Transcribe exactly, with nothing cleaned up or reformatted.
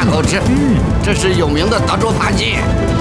好吃。嗯，这是有名的德州扒鸡。